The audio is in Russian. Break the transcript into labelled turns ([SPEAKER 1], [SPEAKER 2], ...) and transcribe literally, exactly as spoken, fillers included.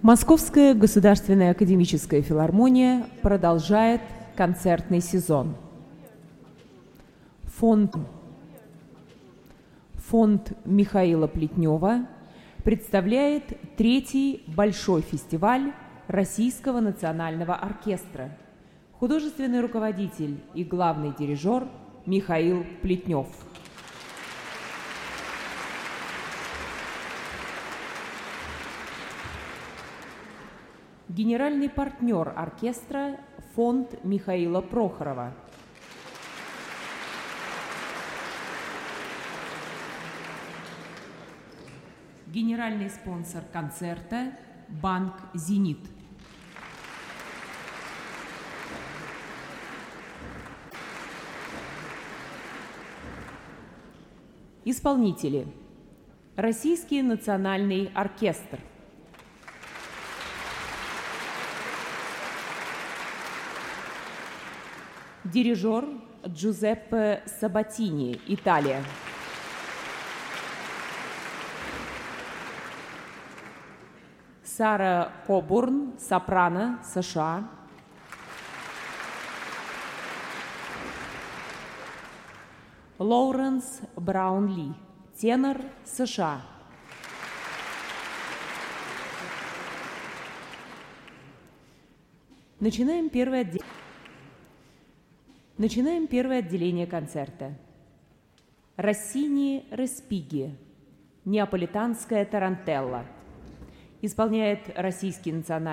[SPEAKER 1] Московская государственная академическая филармония продолжает концертный сезон. Фонд, фонд Михаила Плетнева представляет третий большой фестиваль Российского национального оркестра. Художественный руководитель и главный дирижер Михаил Плетнев. Генеральный партнер оркестра – фонд Михаила Прохорова. Генеральный спонсор концерта – банк «Зенит». Исполнители. Российский национальный оркестр. Дирижер Джузеппе Сабатини, Италия. Сара Кобурн, сопрано, США. Лоуренс Браунли, тенор, США. Начинаем первое отделение. Начинаем первое отделение концерта. Россини Респиги, неаполитанская тарантелла. Исполняет Российский национальный